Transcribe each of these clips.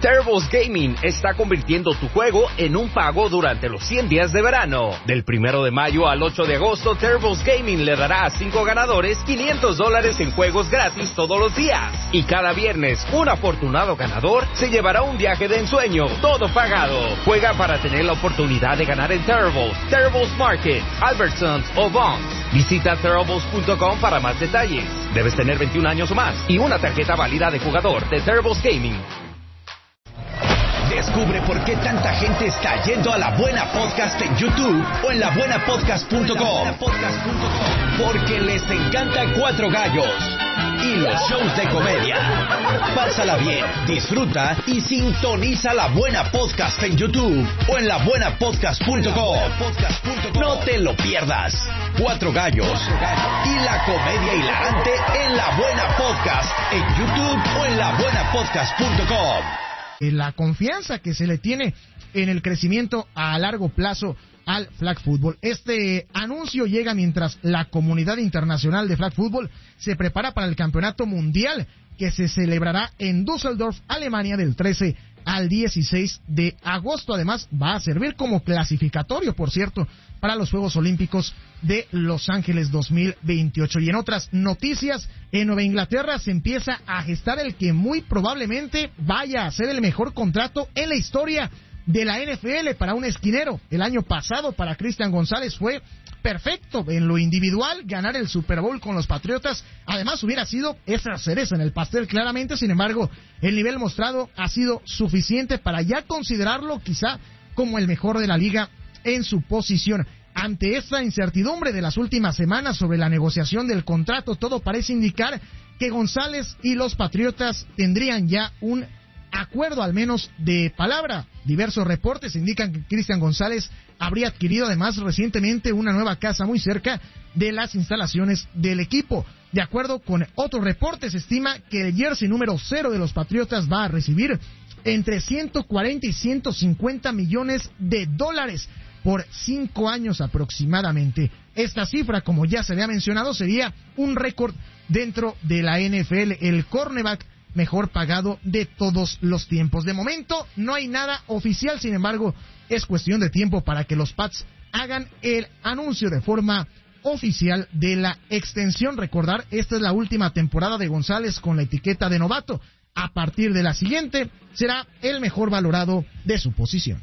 Turbo's Gaming está convirtiendo tu juego en un pago durante los 100 días de verano. Del 1 de mayo al 8 de agosto, Turbo's Gaming le dará a 5 ganadores $500 en juegos gratis todos los días. Y cada viernes, un afortunado ganador se llevará un viaje de ensueño, todo pagado. Juega para tener la oportunidad de ganar en Turbo's Market, Albertsons o Vons. Visita Turbo's.com para más detalles. Debes tener 21 años o más y una tarjeta válida de jugador de Turbo's Gaming. Descubre por qué tanta gente está yendo a La Buena Podcast en YouTube o en labuenapodcast.com. Porque les encanta Cuatro Gallos y los shows de comedia. Pásala bien, disfruta y sintoniza La Buena Podcast en YouTube o en labuenapodcast.com. No te lo pierdas. Cuatro Gallos y la comedia hilarante en La Buena Podcast en YouTube o en labuenapodcast.com. La confianza que se le tiene en el crecimiento a largo plazo al flag football. Este anuncio llega mientras la comunidad internacional de flag football se prepara para el campeonato mundial que se celebrará en Düsseldorf, Alemania, del 13 al 16 de agosto. Además, va a servir como clasificatorio, por cierto, para los Juegos Olímpicos de Los Ángeles 2028. Y en otras noticias, en Nueva Inglaterra se empieza a gestar el que muy probablemente vaya a ser el mejor contrato en la historia de la NFL para un esquinero. El año pasado para Christian González fue perfecto en lo individual, ganar el Super Bowl con los Patriotas. Además hubiera sido esa cereza en el pastel claramente. Sin embargo, el nivel mostrado ha sido suficiente para ya considerarlo quizá como el mejor de la liga en su posición. Ante esta incertidumbre de las últimas semanas sobre la negociación del contrato, todo parece indicar que González y los Patriotas tendrían ya un acuerdo al menos de palabra. Diversos reportes indican que Christian González habría adquirido además recientemente una nueva casa muy cerca de las instalaciones del equipo. De acuerdo con otros reportes, se estima que el jersey número 0 de los Patriotas va a recibir entre 140 y 150 millones de dólares por 5 años aproximadamente. Esta cifra, como ya se había mencionado, sería un récord dentro de la NFL. El cornerback mejor pagado de todos los tiempos. De momento no hay nada oficial, sin embargo, es cuestión de tiempo para que los Pats hagan el anuncio de forma oficial de la extensión. Recordar, esta es la última temporada de González con la etiqueta de novato. A partir de la siguiente, será el mejor valorado de su posición.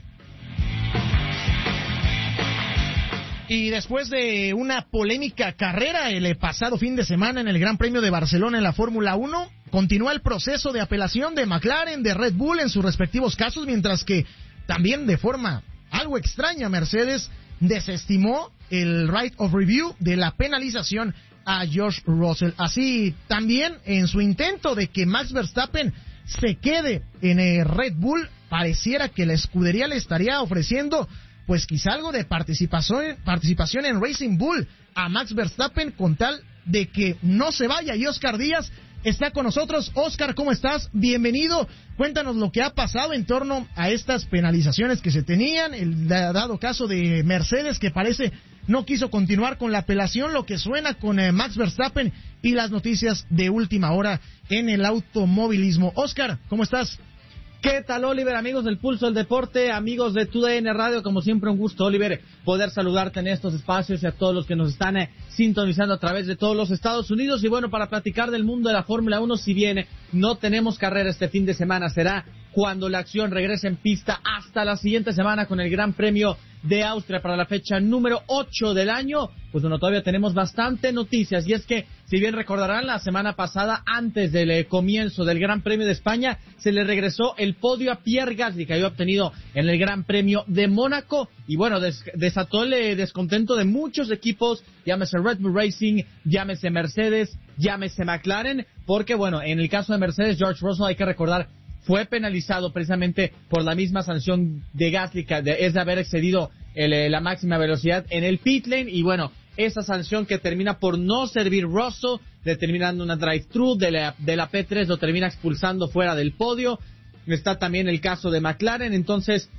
Y después de una polémica carrera el pasado fin de semana en el Gran Premio de Barcelona en la Fórmula 1, continúa el proceso de apelación de McLaren, de Red Bull en sus respectivos casos, mientras que también de forma algo extraña Mercedes desestimó el right of review de la penalización a George Russell. Así también en su intento de que Max Verstappen se quede en Red Bull, pareciera que la escudería le estaría ofreciendo pues quizá algo de participación en Racing Bull a Max Verstappen con tal de que no se vaya. Y Oscar Díaz está con nosotros. Oscar, ¿cómo estás? Bienvenido. Cuéntanos lo que ha pasado en torno a estas penalizaciones que se tenían, el dado caso de Mercedes que parece no quiso continuar con la apelación, lo que suena con Max Verstappen y las noticias de última hora en el automovilismo. Oscar, ¿cómo estás? ¿Qué tal, Oliver? Amigos del Pulso del Deporte, amigos de TUDN Radio, como siempre un gusto, Oliver, poder saludarte en estos espacios y a todos los que nos están sintonizando a través de todos los Estados Unidos. Y bueno, para platicar del mundo de la Fórmula 1, si bien no tenemos carrera este fin de semana, será cuando la acción regrese en pista hasta la siguiente semana con el Gran Premio de Austria para la fecha número 8 del año. Pues bueno, todavía tenemos bastante noticias, y es que, si bien recordarán, la semana pasada, antes del comienzo del Gran Premio de España, se le regresó el podio a Pierre Gasly, que había obtenido en el Gran Premio de Mónaco, y bueno, desató el descontento de muchos equipos, llámese Red Bull Racing, llámese Mercedes, llámese McLaren, porque bueno, en el caso de Mercedes, George Russell, hay que recordar, fue penalizado precisamente por la misma sanción de Gasly, que es de haber excedido la máxima velocidad en el pit lane, y bueno, esa sanción que termina por no servir Russell, le termina dando una drive-thru de la P3, lo termina expulsando fuera del podio. Está también el caso de McLaren. Entonces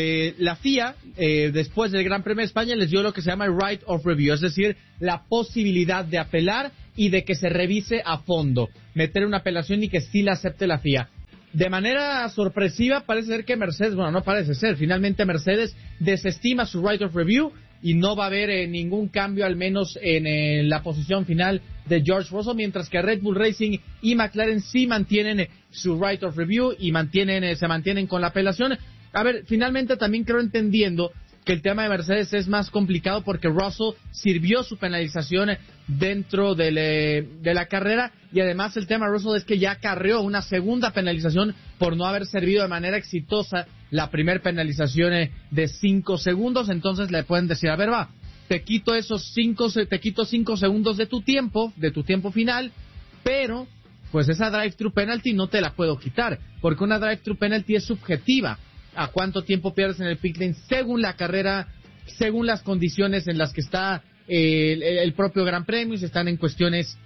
la FIA, después del Gran Premio de España, les dio lo que se llama el right of review, es decir, la posibilidad de apelar y de que se revise a fondo, meter una apelación y que sí la acepte la FIA. de manera sorpresiva parece ser que Mercedes, bueno, no parece ser, finalmente Mercedes desestima su right of review y no va a haber ningún cambio, al menos en la posición final de George Russell, mientras que Red Bull Racing y McLaren sí mantienen su right of review y se mantienen con la apelación. A ver, finalmente también creo entendiendo que el tema de Mercedes es más complicado porque Russell sirvió su penalización dentro de la carrera, y además el tema de Russell es que ya acarreó una segunda penalización por no haber servido de manera exitosa la primera penalización de 5 segundos. Entonces le pueden decir, a ver, te quito 5 segundos de tu tiempo final, pero pues esa drive-thru penalty no te la puedo quitar, porque una drive-thru penalty es subjetiva a cuánto tiempo pierdes en el pit lane según la carrera, según las condiciones en las que está el propio Gran Premio, si están en cuestiones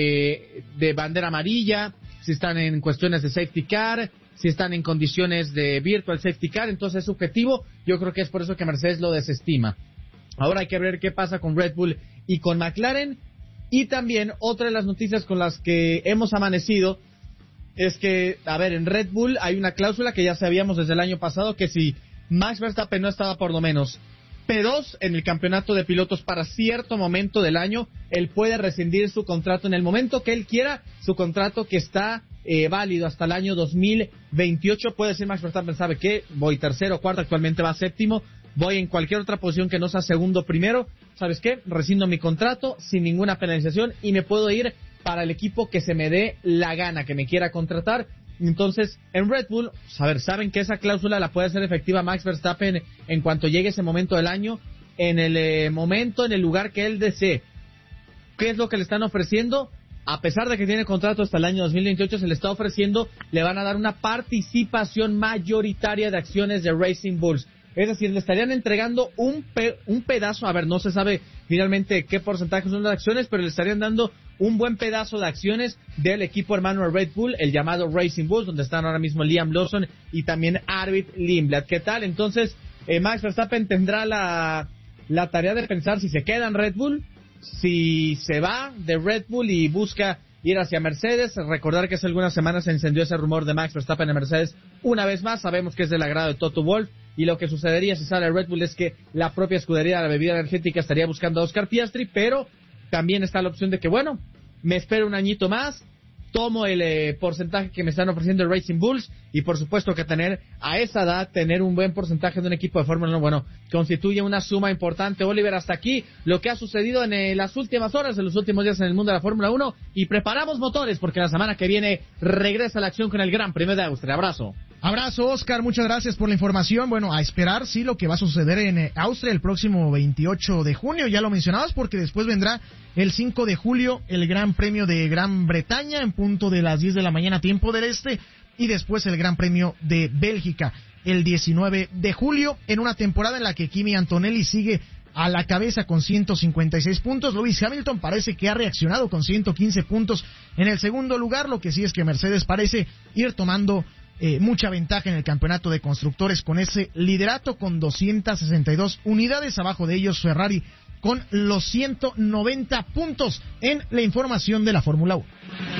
de bandera amarilla, si están en cuestiones de safety car, si están en condiciones de virtual safety car. Entonces es subjetivo. Yo creo que es por eso que Mercedes lo desestima. Ahora hay que ver qué pasa con Red Bull y con McLaren. Y también otra de las noticias con las que hemos amanecido es que, a ver, en Red Bull hay una cláusula que ya sabíamos desde el año pasado, que si Max Verstappen no estaba por lo menos P2 en el campeonato de pilotos para cierto momento del año, él puede rescindir su contrato en el momento que él quiera, su contrato que está válido hasta el año 2028. Puede decir Max Verstappen, ¿sabe qué? Voy tercero, cuarto, actualmente va séptimo, voy en cualquier otra posición que no sea segundo, primero, ¿sabes qué? Rescindo mi contrato sin ninguna penalización y me puedo ir para el equipo que se me dé la gana, que me quiera contratar. Entonces, en Red Bull, saben que esa cláusula la puede hacer efectiva Max Verstappen en cuanto llegue ese momento del año, en el momento, en el lugar que él desee. ¿Qué es lo que le están ofreciendo? A pesar de que tiene contrato hasta el año 2028, se le está ofreciendo, le van a dar una participación mayoritaria de acciones de Racing Bulls. Es decir, le estarían entregando un pedazo, a ver, no se sabe finalmente qué porcentaje son las acciones, pero le estarían dando un buen pedazo de acciones del equipo hermano de Red Bull, el llamado Racing Bulls, donde están ahora mismo Liam Lawson y también Arvid Lindblad. ¿Qué tal? Entonces, Max Verstappen tendrá la tarea de pensar si se queda en Red Bull, si se va de Red Bull y busca ir hacia Mercedes. Recordar que hace algunas semanas se encendió ese rumor de Max Verstappen en Mercedes una vez más. Sabemos que es del agrado de Toto Wolff, y lo que sucedería si sale Red Bull es que la propia escudería de la bebida energética estaría buscando a Oscar Piastri, pero también está la opción de que, bueno, me espero un añito más, tomo el porcentaje que me están ofreciendo el Racing Bulls, y por supuesto que a esa edad, tener un buen porcentaje de un equipo de Fórmula 1, bueno, constituye una suma importante. Oliver, hasta aquí lo que ha sucedido en las últimas horas, en los últimos días en el mundo de la Fórmula 1, y preparamos motores porque la semana que viene regresa la acción con el Gran Premio de Austria. Abrazo. Abrazo, Oscar, muchas gracias por la información. Bueno, a esperar, sí, lo que va a suceder en Austria el próximo 28 de junio, ya lo mencionabas, porque después vendrá el 5 de julio el Gran Premio de Gran Bretaña en punto de las 10 de la mañana, tiempo del este, y después el Gran Premio de Bélgica el 19 de julio, en una temporada en la que Kimi Antonelli sigue a la cabeza con 156 puntos. Lewis Hamilton parece que ha reaccionado con 115 puntos en el segundo lugar. Lo que sí es que Mercedes parece ir tomando mucha ventaja en el campeonato de constructores con ese liderato con 262 unidades. Abajo de ellos Ferrari con los 190 puntos en la información de la Fórmula 1.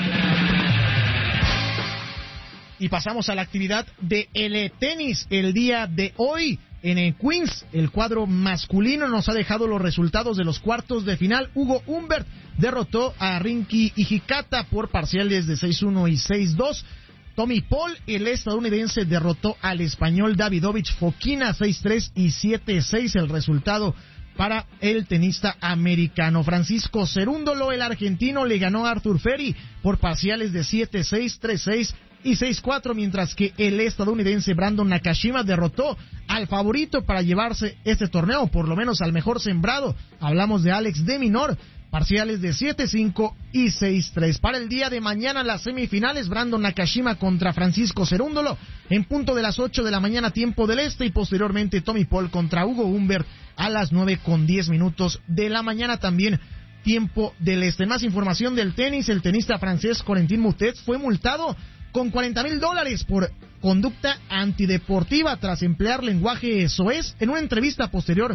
Y pasamos a la actividad de el tenis el día de hoy. En el Queens, el cuadro masculino nos ha dejado los resultados de los cuartos de final. Hugo Humbert derrotó a Rinky Hijikata por parciales de 6-1 y 6-2. Tommy Paul, el estadounidense, derrotó al español Davidovich Fokina 6-3 y 7-6, el resultado para el tenista americano. Francisco Cerúndolo, el argentino, le ganó a Arthur Ferry por parciales de 7-6, 3-6 y 6-4, mientras que el estadounidense Brandon Nakashima derrotó al favorito para llevarse este torneo, por lo menos al mejor sembrado. Hablamos de Alex de Minaur, parciales de 7-5 y 6-3. Para el día de mañana, las semifinales, Brandon Nakashima contra Francisco Cerúndolo en punto de las 8 de la mañana, tiempo del este, y posteriormente Tommy Paul contra Hugo Humbert a las 9:10 de la mañana, también tiempo del este. Más información del tenis. El tenista francés Corentin Moutet fue multado con $40,000 por conducta antideportiva tras emplear lenguaje soez en una entrevista posterior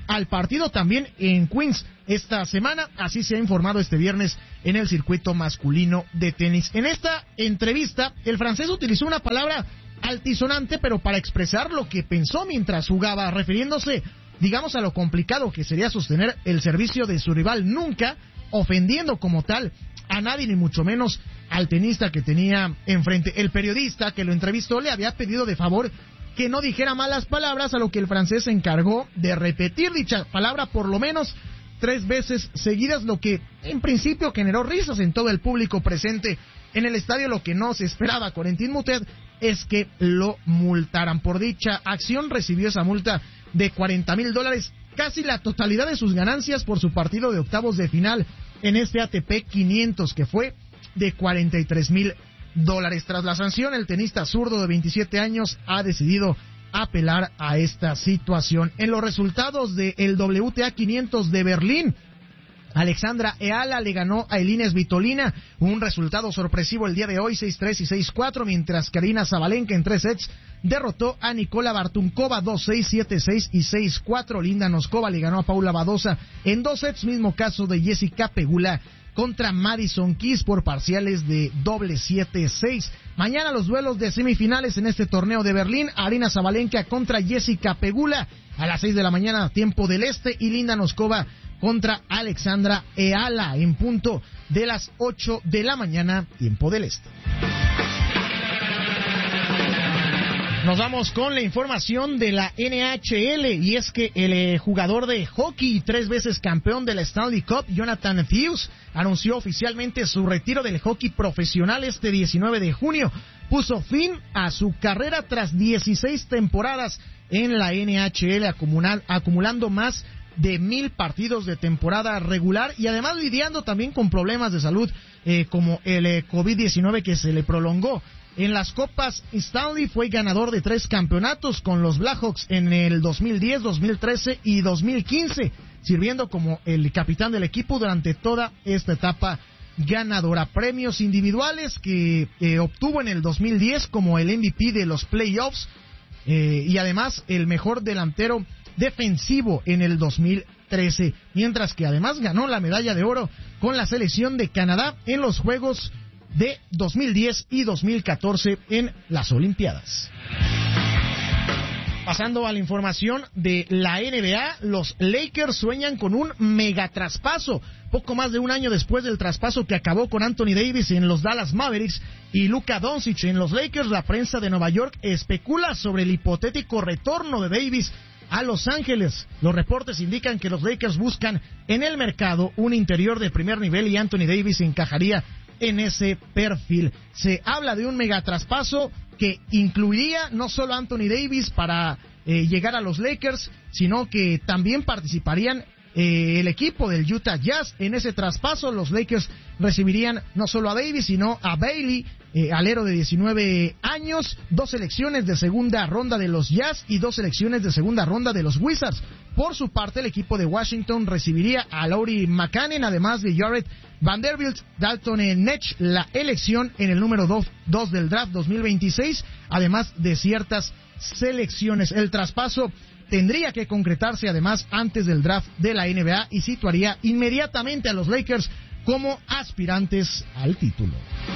al partido también en Queens esta semana. Así se ha informado este viernes en el circuito masculino de tenis. En esta entrevista, el francés utilizó una palabra altisonante, pero para expresar lo que pensó mientras jugaba, refiriéndose, digamos, a lo complicado que sería sostener el servicio de su rival, nunca ofendiendo como tal a nadie, ni mucho menos al tenista que tenía enfrente. El periodista que lo entrevistó le había pedido de favor que no dijera malas palabras, a lo que el francés se encargó de repetir dicha palabra por lo menos 3 veces seguidas, lo que en principio generó risas en todo el público presente en el estadio. Lo que no se esperaba Corentin Moutet es que lo multaran. Por dicha acción recibió esa multa de $40,000, casi la totalidad de sus ganancias por su partido de octavos de final en este ATP 500, que fue de $43,000. Tras la sanción, el tenista zurdo de 27 años ha decidido apelar a esta situación. En los resultados del WTA 500 de Berlín, Alexandra Eala le ganó a Elina Svitolina, un resultado sorpresivo el día de hoy, 6-3 y 6-4, mientras que Aryna Sabalenka en 3 sets derrotó a Nikola Bartunkova 2-6, 7-6 y 6-4. Linda Noskova le ganó a Paula Badosa en 2 sets, mismo caso de Jessica Pegula contra Madison Keys por parciales de doble 7-6. Mañana los duelos de semifinales en este torneo de Berlín: Aryna Sabalenka contra Jessica Pegula a las 6 de la mañana, tiempo del este, y Linda Noskova contra Alexandra Eala en punto de las 8 de la mañana, tiempo del este. Nos vamos con la información de la NHL, y es que el jugador de hockey, 3 veces campeón de la Stanley Cup, Jonathan Hughes, anunció oficialmente su retiro del hockey profesional este 19 de junio. Puso fin a su carrera tras 16 temporadas en la NHL, acumulando más de 1,000 partidos de temporada regular y además lidiando también con problemas de salud como el COVID-19 que se le prolongó. En las Copas Stanley fue ganador de 3 campeonatos con los Blackhawks en el 2010, 2013 y 2015, sirviendo como el capitán del equipo durante toda esta etapa ganadora. Premios individuales que obtuvo en el 2010 como el MVP de los playoffs y además el mejor delantero defensivo en el 2013, mientras que además ganó la medalla de oro con la selección de Canadá en los Juegos de 2010 y 2014 en las Olimpiadas. Pasando a la información de la NBA, los Lakers sueñan con un megatraspaso. Poco más de un año después del traspaso que acabó con Anthony Davis en los Dallas Mavericks y Luka Doncic en los Lakers, la prensa de Nueva York especula sobre el hipotético retorno de Davis a Los Ángeles. Los reportes indican que los Lakers buscan en el mercado un interior de primer nivel y Anthony Davis encajaría en ese perfil. Se habla de un megatraspaso que incluiría no solo a Anthony Davis para llegar a los Lakers, sino que también participarían el equipo del Utah Jazz en ese traspaso. Los Lakers recibirían no solo a Davis, sino a Bailey, alero de 19 años, 2 selecciones de segunda ronda de los Jazz y 2 selecciones de segunda ronda de los Wizards. Por su parte, el equipo de Washington recibiría a Lauri Markkanen, además de Jared Vanderbilt, Dalton Netsch, la elección en el número 2 del draft 2026, además de ciertas selecciones. El traspaso tendría que concretarse además antes del draft de la NBA y situaría inmediatamente a los Lakers como aspirantes al título.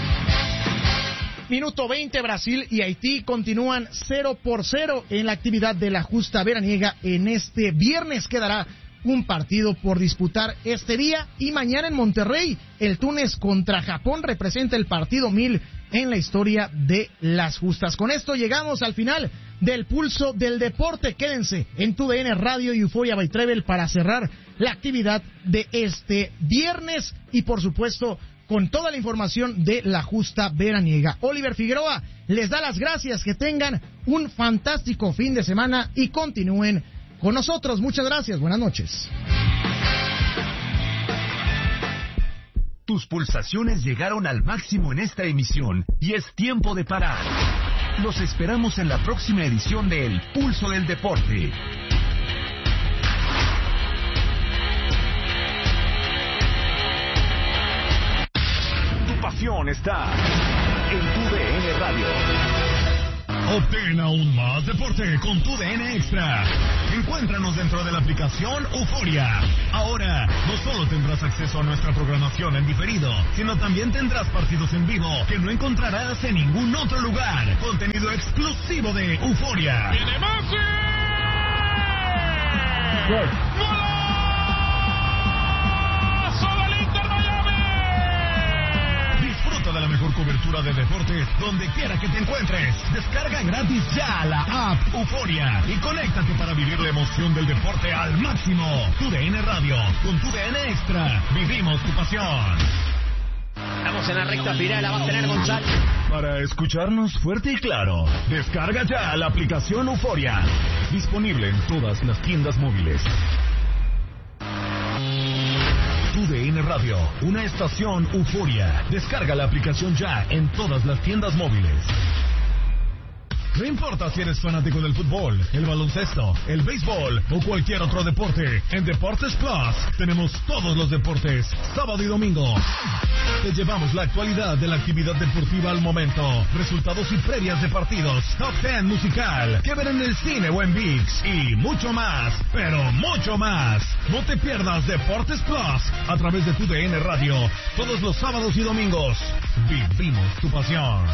Minuto 20, Brasil y Haití continúan 0-0 en la actividad de la justa veraniega. En este viernes quedará un partido por disputar este día y mañana en Monterrey el Túnez contra Japón representa el partido 1000 en la historia de las justas. Con esto llegamos al final del Pulso del Deporte. Quédense en TUDN Radio y Euphoria by Trevel para cerrar la actividad de este viernes y por supuesto con toda la información de la justa veraniega. Oliver Figueroa les da las gracias, que tengan un fantástico fin de semana y continúen con nosotros. Muchas gracias, buenas noches. Tus pulsaciones llegaron al máximo en esta emisión y es tiempo de parar. Los esperamos en la próxima edición de El Pulso del Deporte. Tu pasión está en TUDN Radio. Obtén aún más deporte con tu DN Extra. Encuéntranos dentro de la aplicación Euforia. Ahora, no solo tendrás acceso a nuestra programación en diferido, sino también tendrás partidos en vivo que no encontrarás en ningún otro lugar. Contenido exclusivo de Euforia. ¡Viene Messi! Disfruta de la mejor cobertura de deportes donde quiera que te encuentres. Descarga gratis ya la app Euforia y conéctate para vivir la emoción del deporte al máximo. Tu DN Radio, con tu DN Extra, vivimos tu pasión. Estamos en la recta final, la va a tener González. Para escucharnos fuerte y claro, descarga ya la aplicación Euforia. Disponible en todas las tiendas móviles. Tu DN Radio, una estación Euforia. Descarga la aplicación ya en todas las tiendas móviles. No importa si eres fanático del fútbol, el baloncesto, el béisbol o cualquier otro deporte, en Deportes Plus tenemos todos los deportes, sábado y domingo. Te llevamos la actualidad de la actividad deportiva al momento, resultados y previas de partidos, top 10 musical, que ver en el cine o en ViX y mucho más, pero mucho más. No te pierdas Deportes Plus a través de tu DN Radio, todos los sábados y domingos. Vivimos tu pasión.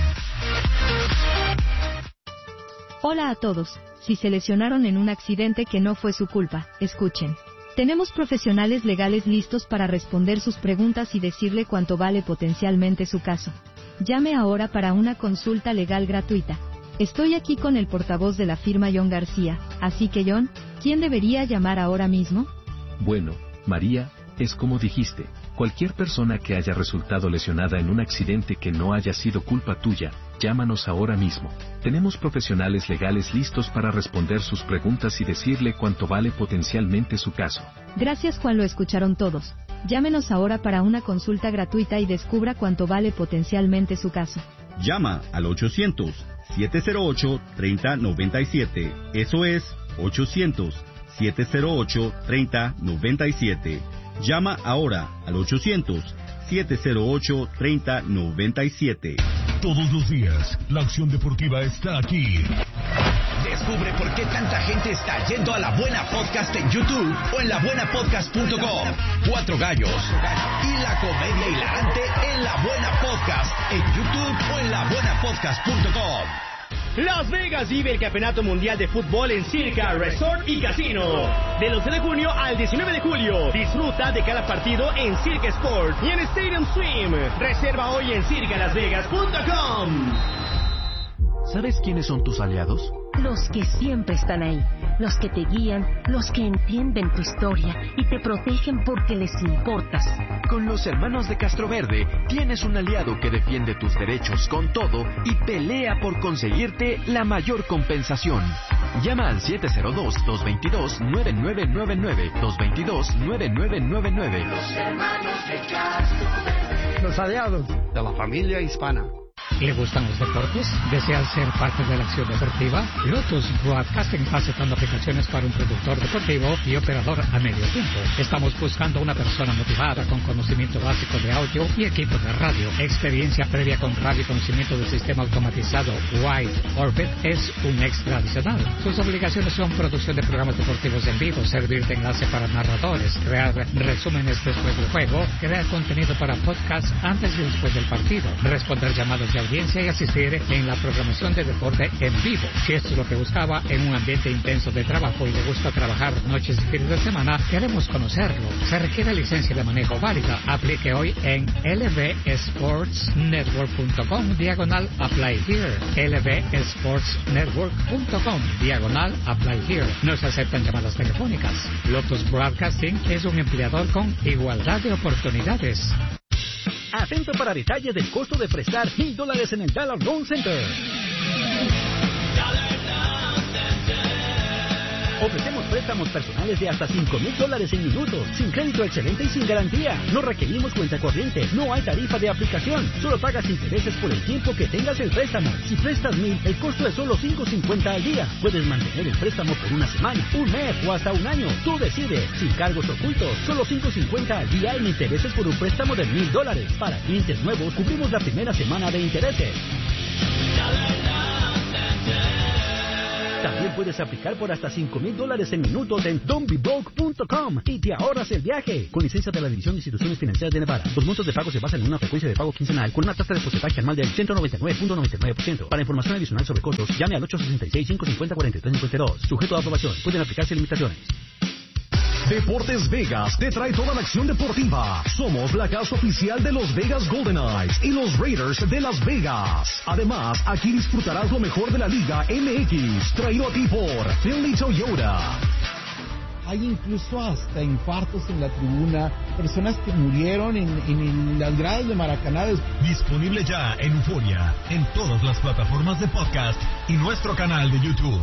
Hola a todos, si se lesionaron en un accidente que no fue su culpa, escuchen. Tenemos profesionales legales listos para responder sus preguntas y decirle cuánto vale potencialmente su caso. Llame ahora para una consulta legal gratuita. Estoy aquí con el portavoz de la firma John García, así que John, ¿quién debería llamar ahora mismo? Bueno, María, es como dijiste, cualquier persona que haya resultado lesionada en un accidente que no haya sido culpa tuya, llámanos ahora mismo. Tenemos profesionales legales listos para responder sus preguntas y decirle cuánto vale potencialmente su caso. Gracias Juan, lo escucharon todos. Llámenos ahora para una consulta gratuita y descubra cuánto vale potencialmente su caso. Llama al 800-708-3097. Eso es 800-708-3097. Llama ahora al 800-708-3097. Todos los días, la acción deportiva está aquí. Descubre por qué tanta gente está yendo a La Buena Podcast en YouTube o en labuenapodcast.com. Cuatro gallos y la comedia hilarante en La Buena Podcast en YouTube o en labuenapodcast.com. Las Vegas vive el Campeonato Mundial de Fútbol en Circa Resort y Casino. Del 11 de junio al 19 de julio. Disfruta de cada partido en Circa Sport y en Stadium Swim. Reserva hoy en circalasvegas.com. ¿Sabes quiénes son tus aliados? Los que siempre están ahí, los que te guían, los que entienden tu historia y te protegen porque les importas. Con los hermanos de Castroverde tienes un aliado que defiende tus derechos con todo y pelea por conseguirte la mayor compensación. Llama al 702-222-9999, 222-9999. Los hermanos de Castroverde. Los aliados de la familia hispana. ¿Le gustan los deportes? ¿Desea ser parte de la acción deportiva? Lotus Broadcasting está aceptando aplicaciones para un productor deportivo y operador a medio tiempo. Estamos buscando una persona motivada con conocimiento básico de audio y equipo de radio. Experiencia previa con radio y conocimiento del sistema automatizado Wide Orbit es un extra adicional. Sus obligaciones son producción de programas deportivos en vivo, servir de enlace para narradores, crear resúmenes después del juego, crear contenido para podcasts antes y después del partido, responder llamados de audiencia y asistir en la programación de deporte en vivo. Si esto es lo que buscaba en un ambiente intenso de trabajo y le gusta trabajar noches y fines de semana, queremos conocerlo. Se requiere licencia de manejo válida. Aplique hoy en lvsportsnetwork.com/apply here. lvsportsnetwork.com/apply here. No se aceptan llamadas telefónicas. Lotus Broadcasting es un empleador con igualdad de oportunidades. Atento para detalles del costo de prestar $1,000 en el Dollar Loan Center. Ofrecemos préstamos personales de hasta $5,000 en minutos, sin crédito excelente y sin garantía. No requerimos cuenta corriente, no hay tarifa de aplicación, solo pagas intereses por el tiempo que tengas el préstamo. Si prestas $1,000, el costo es solo $5.50 al día. Puedes mantener el préstamo por una semana, un mes o hasta un año. Tú decides, sin cargos ocultos, solo $5.50 al día en intereses por un préstamo de $1,000. Para clientes nuevos, cubrimos la primera semana de intereses. También puedes aplicar por hasta $5,000 en minutos en donbebroke.com y te ahorras el viaje. Con licencia de la División de Instituciones Financieras de Nevada. Los montos de pago se basan en una frecuencia de pago quincenal con una tasa de porcentaje anual del 199.99%. Para información adicional sobre costos, llame al 866-550-4352. Sujeto a aprobación. Pueden aplicarse limitaciones. Deportes Vegas te trae toda la acción deportiva. Somos la casa oficial de los Vegas Golden Knights y los Raiders de Las Vegas. Además, aquí disfrutarás lo mejor de la Liga MX, traído a ti por Finley Toyota. Hay incluso hasta infartos en la tribuna, personas que murieron en las gradas de Maracaná. Disponible ya en Euforia, en todas las plataformas de podcast y nuestro canal de YouTube.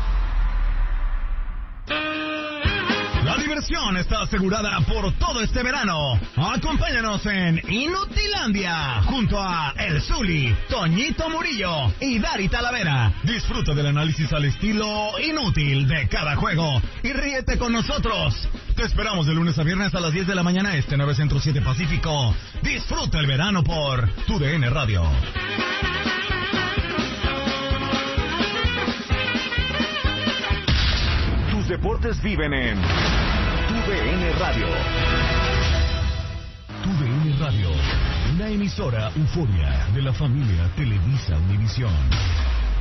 La diversión está asegurada por todo este verano. Acompáñanos en Inutilandia junto a El Zuli, Toñito Murillo y Dari Talavera. Disfruta del análisis al estilo inútil de cada juego y ríete con nosotros. Te esperamos de lunes a viernes a las 10 de la mañana 9 Centro 7 Pacífico. Disfruta el verano por TUDN Radio. Tus deportes viven en TUDN Radio. TUDN Radio, una emisora Euforia de la familia Televisa Univisión.